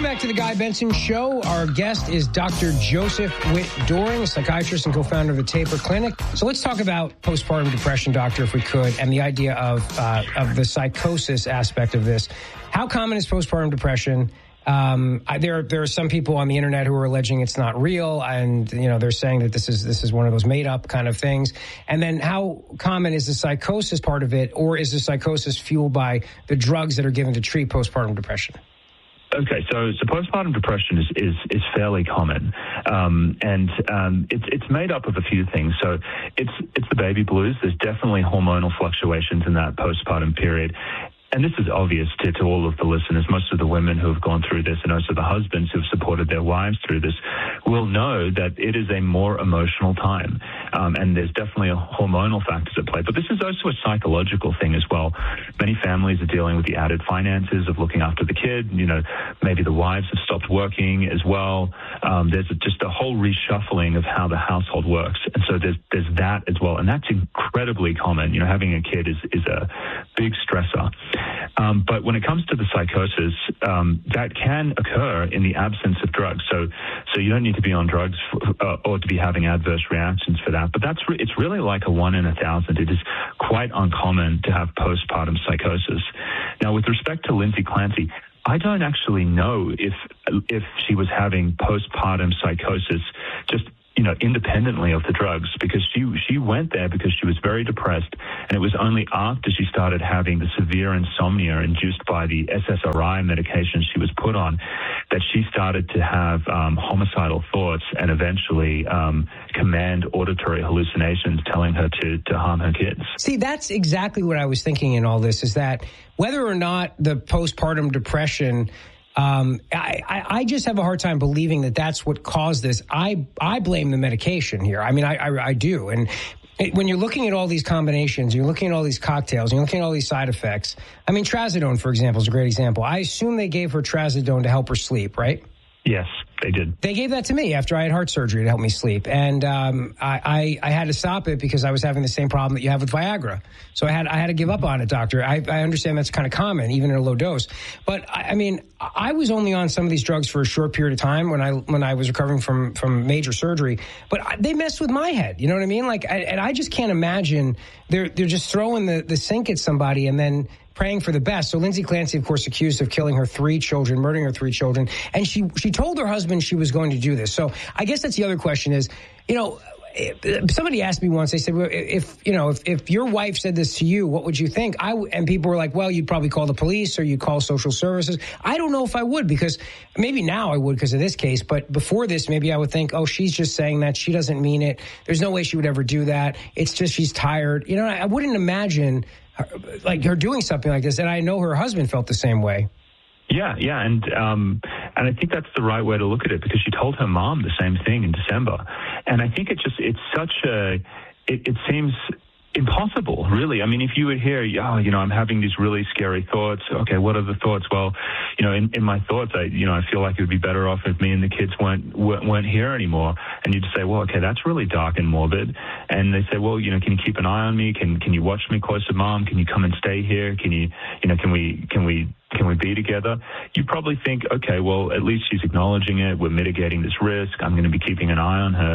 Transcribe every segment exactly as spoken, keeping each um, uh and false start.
back to the Guy Benson Show. Our guest is Doctor Joseph Witt-Doerring, a psychiatrist and co-founder of the Taper Clinic. So let's talk about postpartum depression, doctor, if we could, and the idea of uh, of the psychosis aspect of this. How common is postpartum depression? Um, I, there, there are some people on the internet who are alleging it's not real, and you know they're saying that this is this is one of those made-up kind of things. And then, how common is the psychosis part of it, or is the psychosis fueled by the drugs that are given to treat postpartum depression? Okay, so, so postpartum depression is, is, is fairly common, um, and um, it's it's made up of a few things. So it's it's the baby blues. There's definitely hormonal fluctuations in that postpartum period. And this is obvious to, to all of the listeners. Most of the women who have gone through this, and also the husbands who have supported their wives through this, will know that it is a more emotional time. Um, and there's definitely a hormonal factors at play. But this is also a psychological thing as well. Many families are dealing with the added finances of looking after the kid. You know, maybe the wives have stopped working as well. Um, there's just a whole reshuffling of how the household works. And so there's there's that as well. And that's incredibly common. You know, having a kid is, is a big stressor. Um, but when it comes to the psychosis, um, that can occur in the absence of drugs. So, so you don't need to be on drugs for, uh, or to be having adverse reactions for that. But that's re- it's really like a one in a thousand. It is quite uncommon to have postpartum psychosis. Now, with respect to Lindsay Clancy, I don't actually know if if she was having postpartum psychosis just you know, independently of the drugs, because she she went there because she was very depressed, and it was only after she started having the severe insomnia induced by the S S R I medication she was put on that she started to have um, homicidal thoughts and eventually um, command auditory hallucinations telling her to, to harm her kids. See, that's exactly what I was thinking in all this, is that whether or not the postpartum depression Um, I, I, I just have a hard time believing that that's what caused this. I, I blame the medication here. I mean, I, I, I do. And it, when you're looking at all these combinations, you're looking at all these cocktails, you're looking at all these side effects. I mean, trazodone, for example, is a great example. I assume they gave her trazodone to help her sleep, right? Yes, they did. They gave that to me after I had heart surgery to help me sleep. And um, I, I, I had to stop it because I was having the same problem that you have with Viagra. So I had I had to give up on it, doctor. I, I understand that's kind of common, even in a low dose. But, I, I mean, I was only on some of these drugs for a short period of time when I when I was recovering from, from major surgery. But I, they messed with my head. You know what I mean? Like, I, and I just can't imagine they're, they're just throwing the, the sink at somebody and then praying for the best. So Lindsay Clancy, of course, accused of killing her three children, murdering her three children. And she she told her husband she was going to do this. So I guess that's the other question is, you know, somebody asked me once, they said, well, if, you know, if, if your wife said this to you, what would you think? I w- and people were like, well, you'd probably call the police or you'd call social services. I don't know if I would, because maybe now I would because of this case. But before this, maybe I would think, oh, she's just saying that. She doesn't mean it. There's no way she would ever do that. It's just she's tired. You know, I, I wouldn't imagine her, like her doing something like this. And I know her husband felt the same way. Yeah, yeah, and um, and I think that's the right way to look at it, because she told her mom the same thing in December, and I think it just it's such a it, it seems impossible, really. I mean, if you would hear, oh, you know, I'm having these really scary thoughts. Okay, what are the thoughts? Well, you know, in, in my thoughts, I you know I feel like it would be better off if me and the kids weren't weren't here anymore. And you'd say, well, okay, that's really dark and morbid. And they say, well, you know, can you keep an eye on me? Can can you watch me closer, Mom? Can you come and stay here? Can you you know can we can we Can we be together? You probably think, okay, well, at least she's acknowledging it. We're mitigating this risk. I'm going to be keeping an eye on her.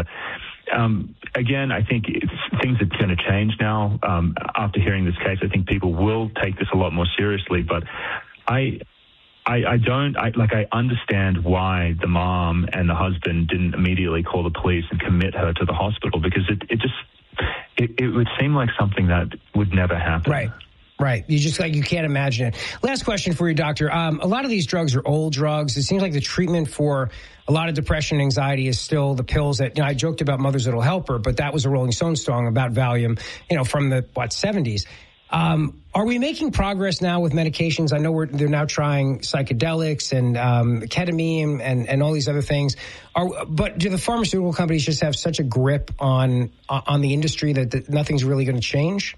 Um, again, I think it's, things are going to change now. Um, after hearing this case, I think people will take this a lot more seriously. But I, I, I don't, I, like, I understand why the mom and the husband didn't immediately call the police and commit her to the hospital, because it, it just, it, it would seem like something that would never happen. Right. Right. You just like, you can't imagine it. Last question for you, doctor. Um, a lot of these drugs are old drugs. It seems like the treatment for a lot of depression and anxiety is still the pills that, you know, I joked about Mothers That'll Help Her, but that was a Rolling Stone song about Valium, you know, from the, what, seventies. Um, are we making progress now with medications? I know we're, they're now trying psychedelics and um, ketamine and, and all these other things. Are, but do the pharmaceutical companies just have such a grip on on the industry that, that nothing's really going to change?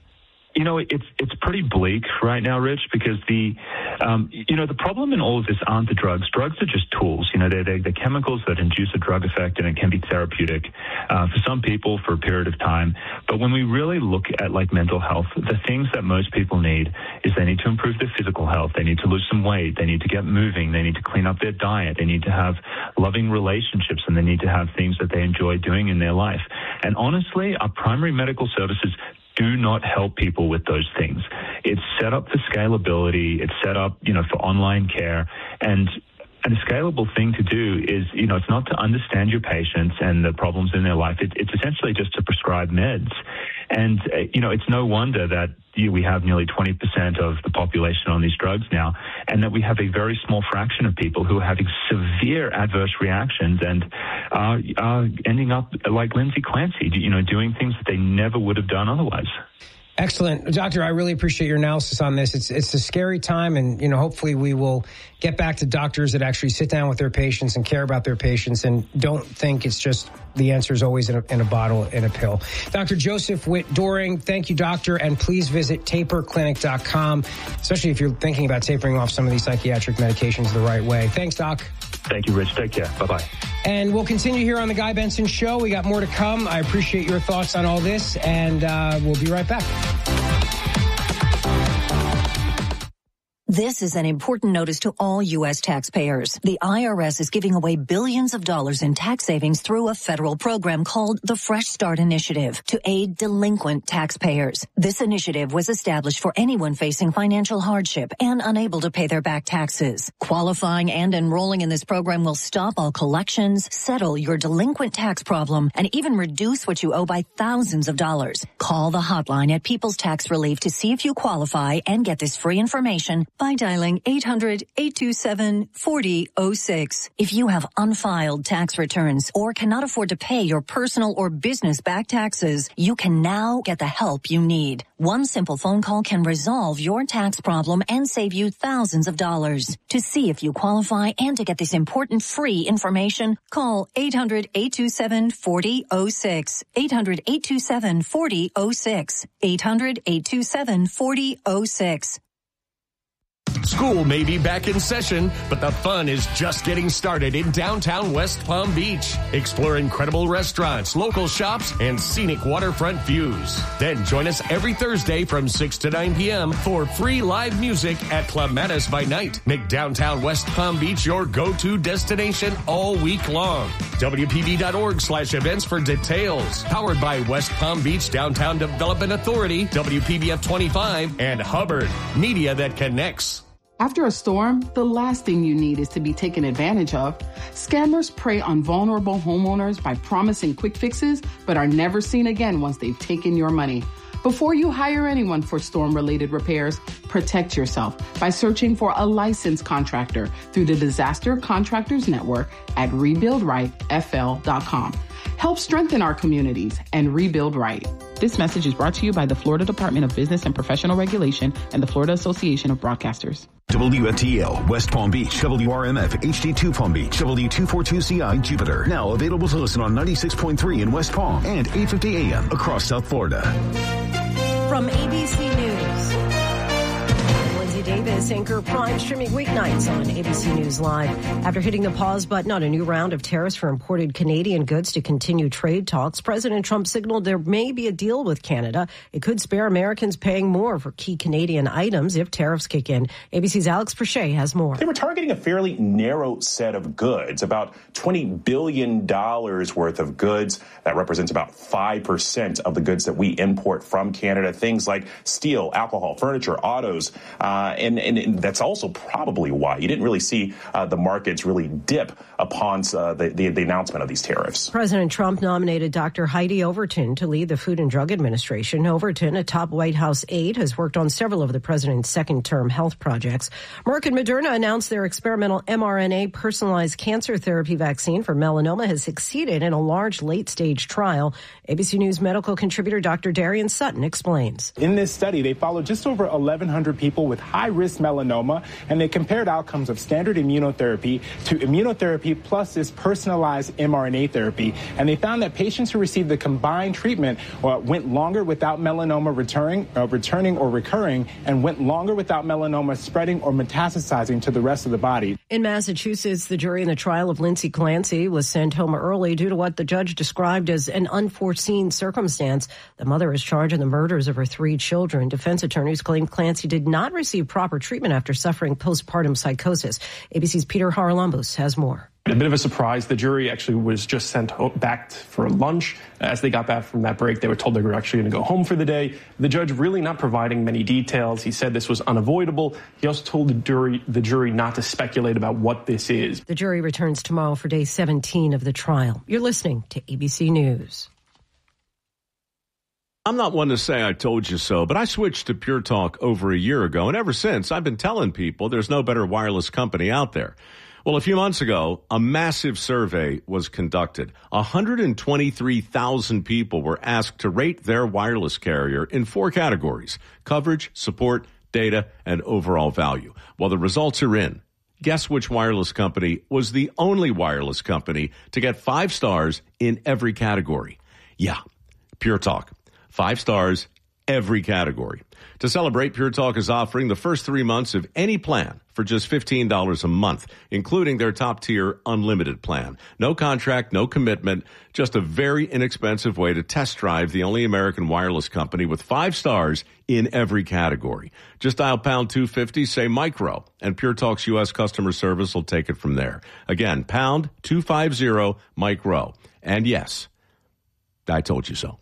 You know, it's it's pretty bleak right now, Rich, because the, um, you know, the problem in all of this aren't the drugs. Drugs are just tools. You know, they're, they're the chemicals that induce a drug effect, and it can be therapeutic uh, for some people for a period of time. But when we really look at, like, mental health, the things that most people need is they need to improve their physical health. They need to lose some weight. They need to get moving. They need to clean up their diet. They need to have loving relationships, and they need to have things that they enjoy doing in their life. And honestly, our primary medical services do not help people with those things. It's set up for scalability. It's set up, you know, for online care. And And a scalable thing to do is, you know, it's not to understand your patients and the problems in their life. It, it's essentially just to prescribe meds. And, uh, you know, it's no wonder that you, we have nearly twenty percent of the population on these drugs now, and that we have a very small fraction of people who are having severe adverse reactions and are, are ending up like Lindsay Clancy, you know, doing things that they never would have done otherwise. Excellent. Doctor, I really appreciate your analysis on this. It's it's a scary time, and, you know, hopefully we will get back to doctors that actually sit down with their patients and care about their patients and don't think it's just the answer is always in a, in a bottle, in a pill. Doctor Joseph Witt-Doerring, thank you, doctor, and please visit taper clinic dot com, especially if you're thinking about tapering off some of these psychiatric medications the right way. Thanks, Doc. Thank you, Rich. Take care. Bye-bye. And we'll continue here on The Guy Benson Show. We got more to come. I appreciate your thoughts on all this, and uh, we'll be right back. This is an important notice to all U S taxpayers. The I R S is giving away billions of dollars in tax savings through a federal program called the Fresh Start Initiative to aid delinquent taxpayers. This initiative was established for anyone facing financial hardship and unable to pay their back taxes. Qualifying and enrolling in this program will stop all collections, settle your delinquent tax problem, and even reduce what you owe by thousands of dollars. Call the hotline at People's Tax Relief to see if you qualify and get this free information by dialing eight hundred, eight two seven, four zero zero six. If you have unfiled tax returns or cannot afford to pay your personal or business back taxes, you can now get the help you need. One simple phone call can resolve your tax problem and save you thousands of dollars. To see if you qualify and to get this important free information, call eight hundred, eight two seven, four zero zero six. eight hundred, eight two seven, four zero zero six. eight hundred, eight two seven, four zero zero six. School may be back in session, but the fun is just getting started in downtown West Palm Beach. Explore incredible restaurants, local shops, and scenic waterfront views. Then join us every Thursday from six to nine p.m. for free live music at Club Mattis by Night. Make downtown West Palm Beach your go-to destination all week long. W P B dot org slash events for details. Powered by West Palm Beach Downtown Development Authority, W P B F twenty-five, and Hubbard, media that connects. After a storm, the last thing you need is to be taken advantage of. Scammers prey on vulnerable homeowners by promising quick fixes, but are never seen again once they've taken your money. Before you hire anyone for storm-related repairs, protect yourself by searching for a licensed contractor through the Disaster Contractors Network at rebuild right F L dot com. Help strengthen our communities and rebuild right. This message is brought to you by the Florida Department of Business and Professional Regulation and the Florida Association of Broadcasters. W F T L, West Palm Beach, W R M F, H D two Palm Beach, W two forty-two C I, Jupiter. Now available to listen on ninety-six point three in West Palm and eight fifty A M across South Florida. From A B C News, I'm Lindsay Davis, anchor Prime, streaming weeknights on A B C News Live. After hitting the pause button on a new round of tariffs for imported Canadian goods to continue trade talks, President Trump signaled there may be a deal with Canada. It could spare Americans paying more for key Canadian items if tariffs kick in. A B C's Alex Perche has more. They were targeting a fairly narrow set of goods, about twenty billion dollars worth of goods. That represents about five percent of the goods that we import from Canada. Things like steel, alcohol, furniture, autos. Uh, and, and, and that's also probably why you didn't really see uh, the markets really dip upon uh, the, the, the announcement of these tariffs. President Trump nominated Doctor Heidi Overton to lead the Food and Drug Administration. Overton, a top White House aide, has worked on several of the president's second-term health projects. Merck and Moderna announced their experimental mRNA personalized cancer therapy vaccine for melanoma has succeeded in a large late-stage trial. A B C News medical contributor Doctor Darian Sutton explains. In this study, they followed just over eleven hundred people with high high-risk melanoma, and they compared outcomes of standard immunotherapy to immunotherapy plus this personalized mRNA therapy. And they found that patients who received the combined treatment uh, went longer without melanoma returning, uh, returning or recurring, and went longer without melanoma spreading or metastasizing to the rest of the body. In Massachusetts, the jury in the trial of Lindsay Clancy was sent home early due to what the judge described as an unforeseen circumstance. The mother is charged in the murders of her three children. Defense attorneys claim Clancy did not receive proper treatment after suffering postpartum psychosis. A B C's Peter Haralambous has more. A bit of a surprise. The jury actually was just sent back for lunch. As they got back from that break, they were told they were actually going to go home for the day. The judge really not providing many details. He said this was unavoidable. He also told the jury, the jury not to speculate about what this is. The jury returns tomorrow for day seventeen of the trial. You're listening to A B C News. I'm not one to say I told you so, but I switched to Pure Talk over a year ago, and ever since, I've been telling people there's no better wireless company out there. Well, a few months ago, a massive survey was conducted. one hundred twenty-three thousand people were asked to rate their wireless carrier in four categories: coverage, support, data, and overall value. Well, the results are in. Guess which wireless company was the only wireless company to get five stars in every category? Yeah, Pure Talk. Five stars, every category. To celebrate, Pure Talk is offering the first three months of any plan for just fifteen dollars a month, including their top-tier unlimited plan. No contract, no commitment, just a very inexpensive way to test drive the only American wireless company with five stars in every category. Just dial pound two fifty, say micro, and Pure Talk's U S customer service will take it from there. Again, pound two fifty, micro. And yes, I told you so.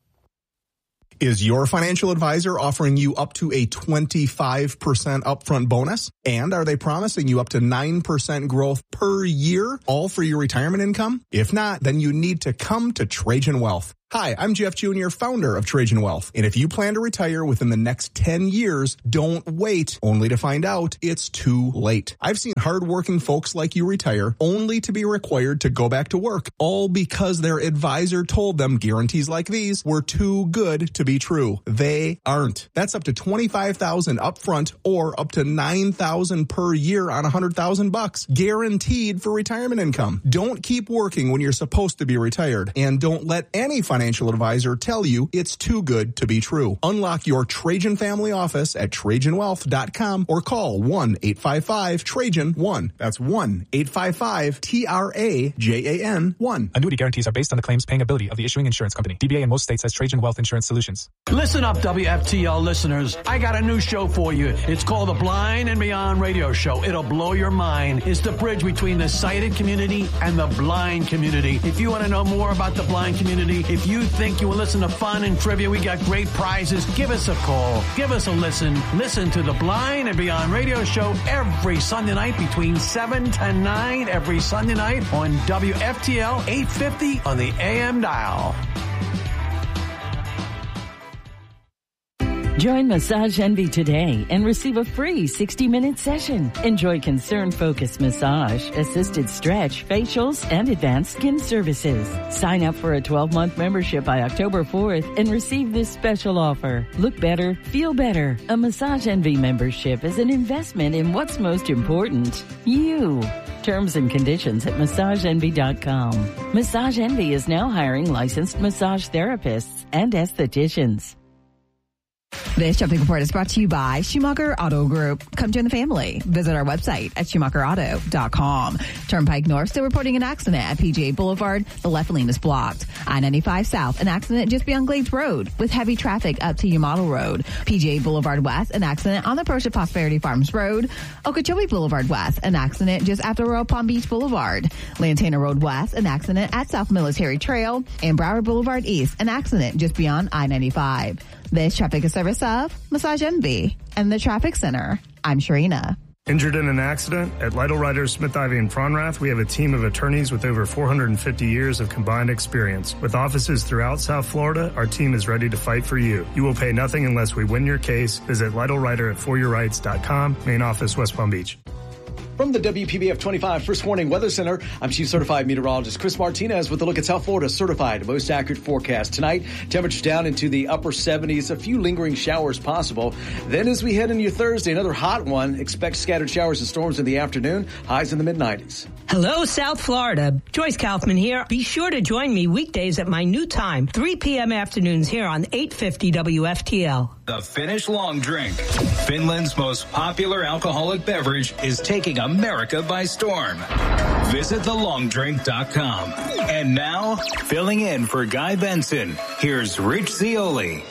Is your financial advisor offering you up to a twenty-five percent upfront bonus? And are they promising you up to nine percent growth per year, all for your retirement income? If not, then you need to come to Trajan Wealth. Hi, I'm Jeff Junior, founder of Trajan Wealth. And if you plan to retire within the next ten years, don't wait only to find out it's too late. I've seen hardworking folks like you retire only to be required to go back to work, all because their advisor told them guarantees like these were too good to be true. They aren't. That's up to twenty-five thousand dollars upfront or up to nine thousand dollars per year on one hundred thousand bucks, guaranteed for retirement income. Don't keep working when you're supposed to be retired, and don't let any financial Financial advisor tell you it's too good to be true. Unlock your Trajan family office at Trajan Wealth dot com or call one eight five five Trajan one. That's one eight five five T R A J A N one. Annuity guarantees are based on the claims paying ability of the issuing insurance company. D B A in most states has Trajan Wealth Insurance Solutions. Listen up, W F T L listeners. I got a new show for you. It's called the Blind and Beyond Radio Show. It'll blow your mind. It's the bridge between the sighted community and the blind community. If you want to know more about the blind community, if you You think you will listen to fun and trivia, we got great prizes, give us a call. Give us a listen. Listen to the Blind and Beyond Radio Show every Sunday night between seven to nine every Sunday night on W F T L eight fifty on the A M dial. Join Massage Envy today and receive a free sixty-minute session. Enjoy concern-focused massage, assisted stretch, facials, and advanced skin services. Sign up for a twelve-month membership by October fourth and receive this special offer. Look better, feel better. A Massage Envy membership is an investment in what's most important, you. Terms and conditions at massage envy dot com. Massage Envy is now hiring licensed massage therapists and estheticians. This traffic report is brought to you by Schumacher Auto Group. Come join the family. Visit our website at schumacher auto dot com. Turnpike North still reporting an accident at P G A Boulevard. The left lane is blocked. I ninety-five South, an accident just beyond Glades Road with heavy traffic up to Yamato Road. P G A Boulevard West, an accident on the approach to Prosperity Farms Road. Okeechobee Boulevard West, an accident just after Royal Palm Beach Boulevard. Lantana Road West, an accident at South Military Trail. And Broward Boulevard East, an accident just beyond I ninety-five. This traffic is service of Massage Envy and the Traffic Center. I'm Sharina. Injured in an accident? At Lytle Ryder, Smith Ivy, and Fronrath, we have a team of attorneys with over four hundred fifty years of combined experience. With offices throughout South Florida, our team is ready to fight for you. You will pay nothing unless we win your case. Visit Lytle Ryder at for your rights dot com. Main office, West Palm Beach. From the W P B F twenty-five First Warning Weather Center, I'm Chief Certified Meteorologist Chris Martinez with a look at South Florida's certified most accurate forecast. Tonight, temperatures down into the upper seventies, a few lingering showers possible. Then as we head into your Thursday, another hot one. Expect scattered showers and storms in the afternoon, highs in the mid nineties. Hello, South Florida. Joyce Kaufman here. Be sure to join me weekdays at my new time, three p.m. afternoons here on eight fifty W F T L. The Finnish Long Drink, Finland's most popular alcoholic beverage, is taking America by storm. Visit the long drink dot com. And now, filling in for Guy Benson, here's Rich Zioli.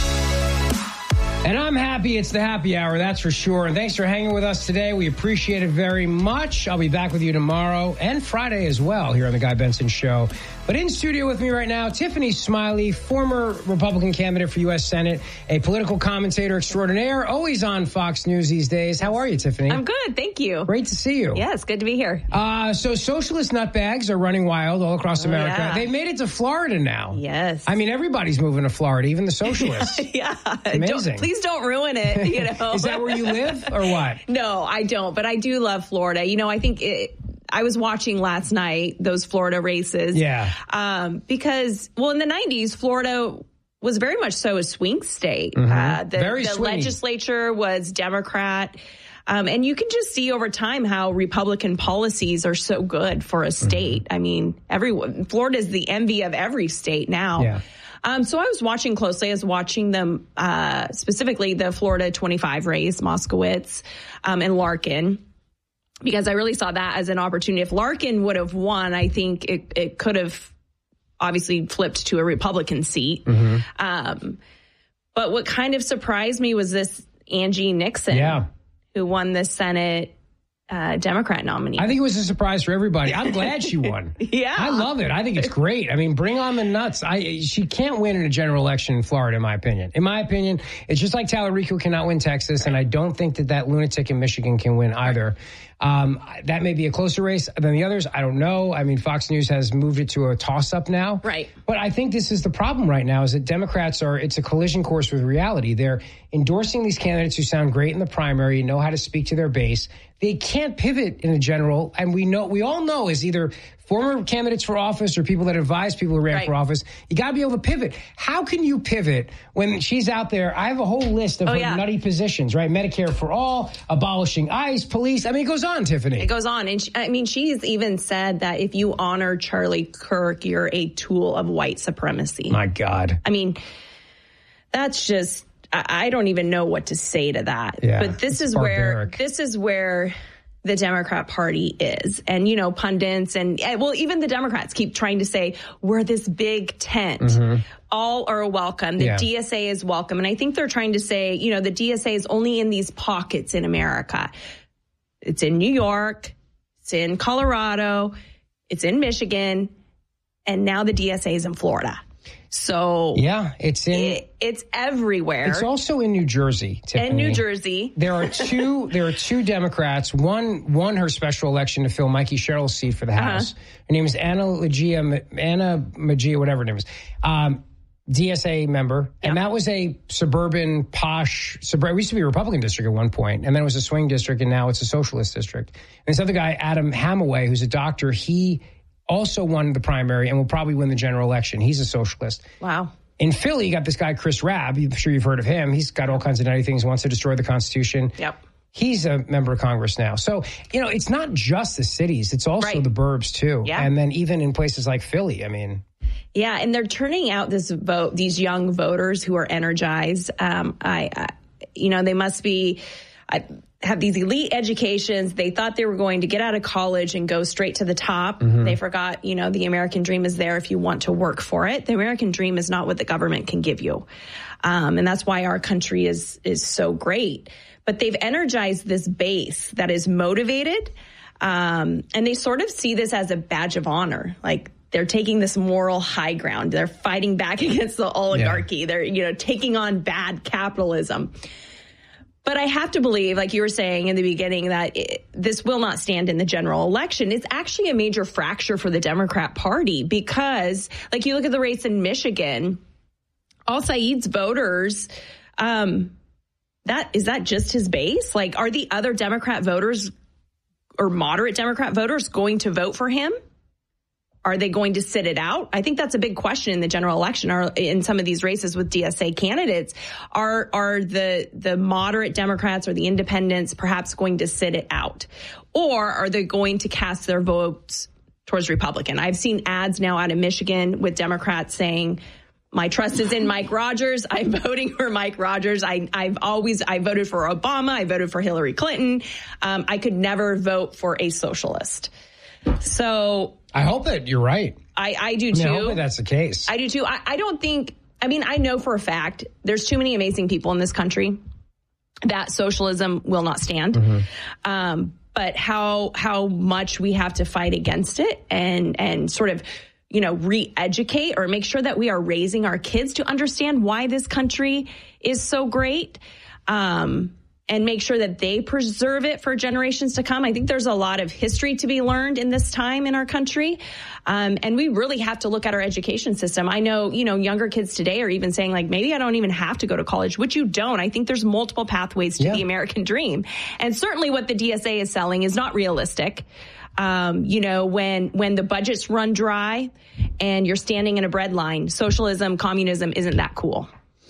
And I'm happy it's the happy hour, that's for sure. And thanks for hanging with us today. We appreciate it very much. I'll be back with you tomorrow and Friday as well here on the Guy Benson Show. But in studio with me right now, Tiffany Smiley, former Republican candidate for U S Senate, a political commentator extraordinaire, always on Fox News these days. How are you, Tiffany? I'm good, thank you. Great to see you. Yes, good to be here. Uh, so socialist nutbags are running wild all across America. Oh, yeah. They made it to Florida now. Yes. I mean, everybody's moving to Florida, even the socialists. yeah. Amazing. Don't, please don't ruin it, you know. Is that where you live or what? No, I don't, but I do love Florida. You know, I think it, I was watching last night, those Florida races. Yeah. Um, because, well, in the nineties, Florida was very much so a swing state. Mm-hmm. Uh, the very the legislature was Democrat. Um, and you can just see over time how Republican policies are so good for a state. Mm-hmm. I mean, everyone, Florida is the envy of every state now. Yeah. Um, so I was watching closely. I was watching them, uh, specifically the Florida twenty-five race, Moskowitz, um, and Larkin, because I really saw that as an opportunity. If Larkin would have won, I think it, it could have obviously flipped to a Republican seat. Mm-hmm. Um, but what kind of surprised me was this Angie Nixon, yeah. who won the Senate uh, Democrat nominee. I think it was a surprise for everybody. I'm glad she won. Yeah. I love it. I think it's great. I mean, bring on the nuts. I She can't win in a general election in Florida, in my opinion. In my opinion, it's just like Tallarico cannot win Texas, and I don't think that that lunatic in Michigan can win either. Um, that may be a closer race than the others. I don't know. I mean, Fox News has moved it to a toss-up now. Right. But I think this is the problem right now is that Democrats are, it's a collision course with reality. They're endorsing these candidates who sound great in the primary, know how to speak to their base. They can't pivot in a general. And we know, we all know is either former candidates for office or people that advise people who ran right. for office. You got to be able to pivot. How can you pivot when she's out there? I have a whole list of oh, her yeah. nutty positions, right? Medicare for all, abolishing ICE, police. I mean, it goes on, Tiffany. It goes on. And she, I mean, she's even said that if you honor Charlie Kirk, you're a tool of white supremacy. My God. I mean, that's just, I, I don't even know what to say to that. Yeah, but this is barbaric. where, this is where the Democrat Party is. And, you know, pundits and, well, even the Democrats keep trying to say, we're this big tent. Mm-hmm. All are welcome. The Yeah. D S A is welcome. And I think they're trying to say, you know, the D S A is only in these pockets in America. It's in New York. It's in Colorado. It's in Michigan. And now the D S A is in Florida. So yeah, it's in it, it's everywhere. It's also in New Jersey, Tiffany. In New Jersey. There are two there are two Democrats. One won her special election to fill Mikey Sherrill's seat for the House. Uh-huh. Her name is Anna Legia, Anna Magia, whatever her name is. Um, D S A member, yeah. And that was a suburban, posh, suburban. It used to be a Republican district at one point, and then it was a swing district, and now it's a socialist district. And this other guy, Adam Hamaway, who's a doctor, he also won the primary and will probably win the general election. He's a socialist. Wow. In Philly, you got this guy, Chris Rabb. I'm sure you've heard of him. He's got all kinds of nutty things, wants to destroy the Constitution. Yep. He's a member of Congress now. So, you know, it's not just the cities. It's also right. the burbs, too. Yeah. And then even in places like Philly, I mean. Yeah, and they're turning out this vote, these young voters who are energized. Um, I, I, you know, they must be... I, have these elite educations. They thought they were going to get out of college and go straight to the top. Mm-hmm. They forgot, you know, the American dream is there if you want to work for it. The American dream is not what the government can give you. Um, and that's why our country is, is so great. But they've energized this base that is motivated. Um, and they sort of see this as a badge of honor. Like they're taking this moral high ground. They're fighting back against the oligarchy. Yeah. They're, you know, taking on bad capitalism. But I have to believe, like you were saying in the beginning, that it, this will not stand in the general election. It's actually a major fracture for the Democrat Party because, like, you look at the race in Michigan, al-Said's voters, um, that is that just his base? Like, are the other Democrat voters or moderate Democrat voters going to vote for him? Are they going to sit it out? I think that's a big question in the general election. Are in some of these races with D S A candidates, are are the the moderate Democrats or the independents perhaps going to sit it out, or are they going to cast their votes towards Republican? I've seen ads now out of Michigan with Democrats saying, "My trust is in Mike Rogers. I'm voting for Mike Rogers. I, I've always I voted for Obama. I voted for Hillary Clinton. Um, I could never vote for a socialist." So I hope that you're right. I, I do I too. mean, I hope that that's the case. I do too. I, I don't think, I mean, I know for a fact there's too many amazing people in this country that socialism will not stand. Mm-hmm. Um, but how how much we have to fight against it and and sort of, you know, re-educate or make sure that we are raising our kids to understand why this country is so great. Um and make sure that they preserve it for generations to come. I think there's a lot of history to be learned in this time in our country. Um, and we really have to look at our education system. I know, you know, younger kids today are even saying, like, maybe I don't even have to go to college, which you don't. I think there's multiple pathways to yeah. the American dream. And certainly what the D S A is selling is not realistic. Um, you know, when when the budgets run dry and you're standing in a bread line, socialism, communism isn't that cool.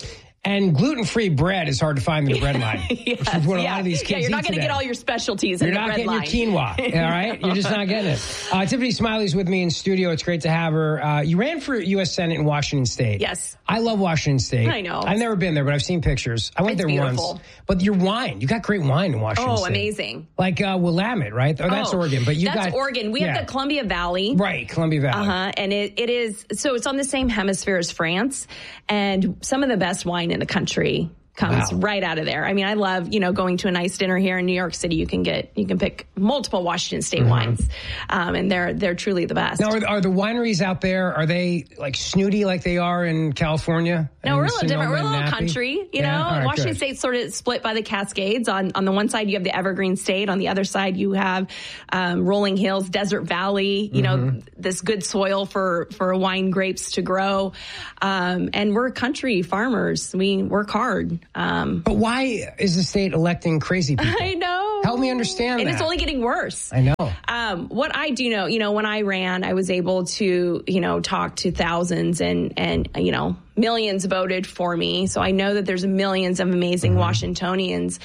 And gluten-free bread is hard to find in the bread line. yes, which is what yeah. a lot of these kids yeah, you're not going to get all your specialties you're in the bread line. You're not getting your quinoa, all right? You're just not getting it. Uh, Tiffany Smiley's with me in studio. It's great to have her. Uh, you ran for U S Senate in Washington State. Yes. I love Washington State. I know. I've never been there, but I've seen pictures. I went it's there beautiful. once. But your wine, you got great wine in Washington oh, State. amazing. Like uh, Willamette, right? Oh, that's oh, Oregon. But you That's got, Oregon. We yeah. have the Columbia Valley. Right, Columbia Valley. Uh-huh. And it, it is, so it's on the same hemisphere as France. And some of the best wine in the country comes wow. right out of there. I mean, I love, you know, going to a nice dinner here in New York City. You can get, you can pick multiple Washington State mm-hmm. wines. Um, and they're, they're truly the best. Now, are, are the wineries out there, are they like snooty like they are in California? No, we're a little different. We're a little Nappy? country, you yeah? know. Right, Washington good. State's sort of split by the Cascades. On on the one side, you have the Evergreen State. On the other side, you have um, rolling hills, desert valley. You mm-hmm. know, this good soil for for wine grapes to grow. Um, and we're country farmers. We work hard. Um, but why is the state electing crazy people? I know. Help me understand and that. And it's only getting worse. I know. Um, what I do know, you know, when I ran, I was able to, you know, talk to thousands and, and, you know, millions voted for me. So I know that there's millions of amazing mm-hmm. Washingtonians,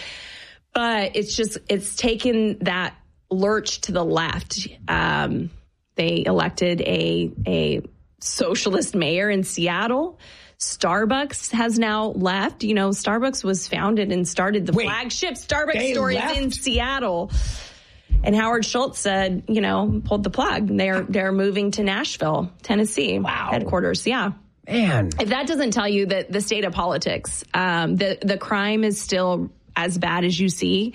but it's just, it's taken that lurch to the left. Um, they elected a, a socialist mayor in Seattle. Starbucks has now left. You know, Starbucks was founded and started the Wait, flagship Starbucks store is in Seattle. And Howard Schultz said, you know, pulled the plug. They're they're moving to Nashville, Tennessee, wow. headquarters. Yeah. Man. If that doesn't tell you that the state of politics, um, the the crime is still as bad as you see.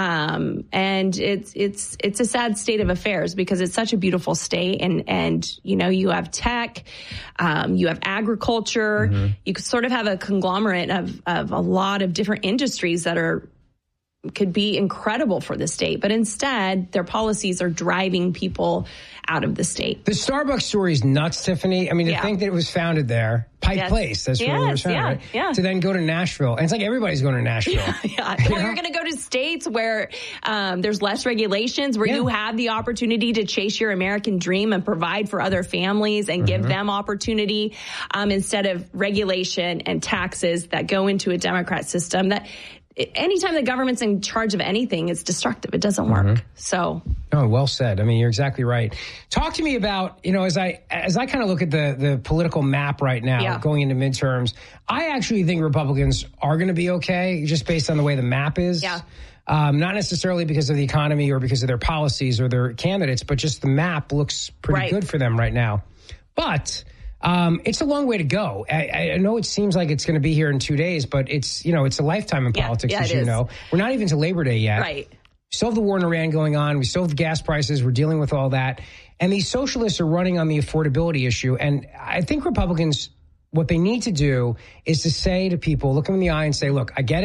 Um, and it's, it's, it's a sad state of affairs because it's such a beautiful state. And, and, you know, you have tech, um, you have agriculture, mm-hmm. you could sort of have a conglomerate of, of a lot of different industries that are, could be incredible for the state, but instead their policies are driving people out of the state. The Starbucks story is nuts, Tiffany. I mean, to yeah. think that it was founded there, Pike yes. Place, that's yes, where it was founded, yeah, right? Yeah. To then go to Nashville. And it's like everybody's going to Nashville. Yeah, yeah. You Well, know? you're going to go to states where um, there's less regulations, where yeah. you have the opportunity to chase your American dream and provide for other families and mm-hmm. give them opportunity um, instead of regulation and taxes that go into a Democrat system that anytime the government's in charge of anything, it's destructive. It doesn't work. Mm-hmm. So. Oh, well said. I mean, you're exactly right. Talk to me about, you know, as I as I kind of look at the, the political map right now yeah. going into midterms, I actually think Republicans are going to be okay just based on the way the map is. Yeah. Um, not necessarily because of the economy or because of their policies or their candidates, but just the map looks pretty right. good for them right now. But Um, it's a long way to go. I, I know it seems like it's going to be here in two days, but it's, you know, it's a lifetime in yeah, politics, yeah, as you is. know. We're not even to Labor Day yet. Right. We still have the war in Iran going on. We still have gas prices. We're dealing with all that. And these socialists are running on the affordability issue. And I think Republicans, what they need to do is to say to people, look them in the eye and say, look, I get it.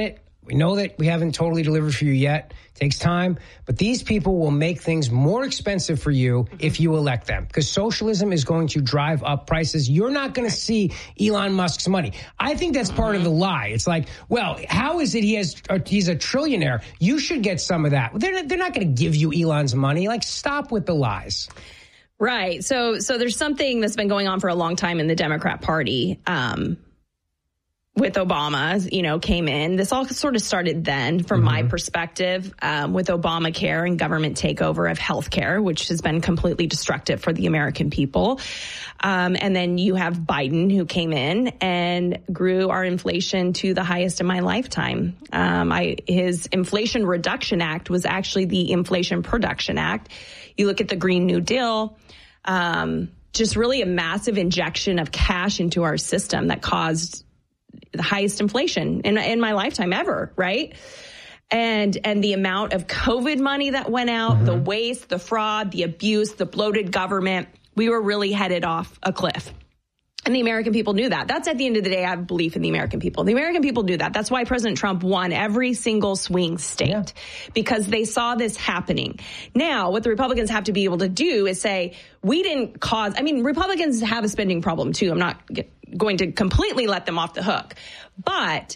We know that we haven't totally delivered for you yet. It takes time. But these people will make things more expensive for you mm-hmm. if you elect them, because socialism is going to drive up prices. You're not going to see Elon Musk's money. I think that's part mm-hmm. of the lie. It's like, well, how is it he has uh, he's a trillionaire? You should get some of that. They're, they're not going to give you Elon's money. Like, stop with the lies. Right. So so there's something that's been going on for a long time in the Democrat Party. Um with Obama, you know, came in. This all sort of started then, from mm-hmm. my perspective, um, with Obamacare and government takeover of healthcare, which has been completely destructive for the American people. Um, and then you have Biden, who came in and grew our inflation to the highest in my lifetime. Um, I, his Inflation Reduction Act was actually the Inflation Production Act. You look at the Green New Deal, um, just really a massive injection of cash into our system that caused the highest inflation in in my lifetime ever, right? And and the amount of COVID money that went out, mm-hmm. the waste, the fraud, the abuse, the bloated government, we were really headed off a cliff. And the American people knew that. That's, at the end of the day, I have belief in the American people. The American people knew that. That's why President Trump won every single swing state, yeah. because they saw this happening. Now, what the Republicans have to be able to do is say, we didn't cause, I mean, Republicans have a spending problem too. I'm not going to completely let them off the hook. But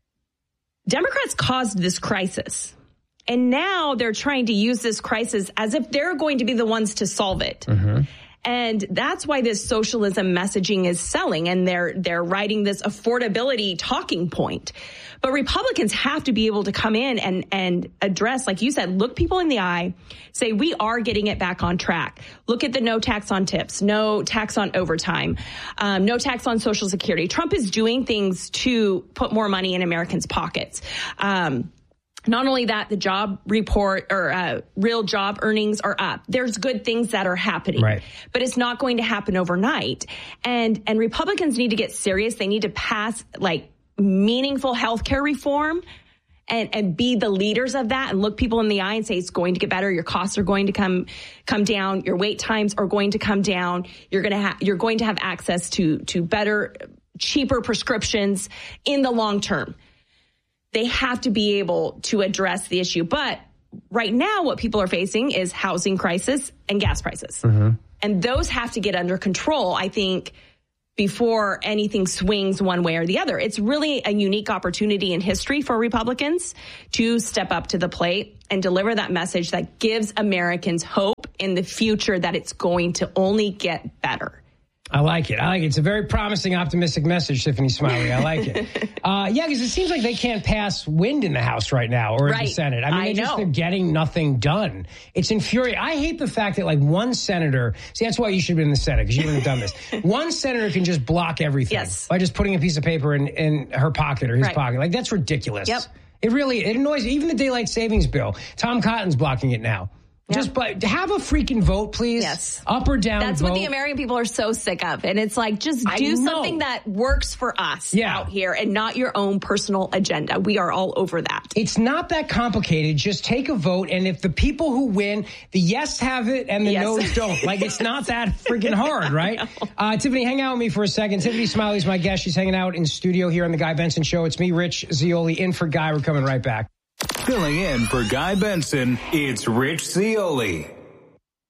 Democrats caused this crisis. And now they're trying to use this crisis as if they're going to be the ones to solve it. Mm-hmm. And that's why this socialism messaging is selling, and they're they're writing this affordability talking point. But Republicans have to be able to come in and, and address, like you said, look people in the eye, say we are getting it back on track. Look at the no tax on tips, no tax on overtime, um, no tax on Social Security. Trump is doing things to put more money in Americans' pockets. Um Not only that, the job report or uh, real job earnings are up. There's good things that are happening, right. But it's not going to happen overnight. And and Republicans need to get serious. They need to pass like meaningful health care reform and, and be the leaders of that and look people in the eye and say it's going to get better. Your costs are going to come come down. Your wait times are going to come down. You're going to have you're going to have access to to better, cheaper prescriptions in the long term. They have to be able to address the issue. But right now, what people are facing is housing crisis and gas prices. Mm-hmm. And those have to get under control, I think, before anything swings one way or the other. It's really a unique opportunity in history for Republicans to step up to the plate and deliver that message that gives Americans hope in the future that it's going to only get better. I like it. I like it. It's a very promising, optimistic message, Tiffany Smiley. I like it. Uh, yeah, because it seems like they can't pass wind in the House right now or in right. the Senate. I mean, I they just, know. they're getting nothing done. It's infuriating. I hate the fact that, like, one senator, see, that's why you should have been in the Senate, because you wouldn't have done this. One senator can just block everything yes. by just putting a piece of paper in, in her pocket or his right. pocket. Like, that's ridiculous. Yep. It really, it annoys me. Even the daylight savings bill, Tom Cotton's blocking it now. Yeah. Just but have a freaking vote, please. Yes. Up or down That's vote. what the American people are so sick of. And it's like, just do something that works for us yeah. out here and not your own personal agenda. We are all over that. It's not that complicated. Just take a vote. And if the people who win, the yes have it and the yes. no's don't. Like, it's not that freaking hard, right? Uh, Tiffany, hang out with me for a second. Tiffany Smiley's my guest. She's hanging out in studio here on The Guy Benson Show. It's me, Rich Zeoli, in for Guy. We're coming right back. Filling in for Guy Benson, it's Rich Zeoli.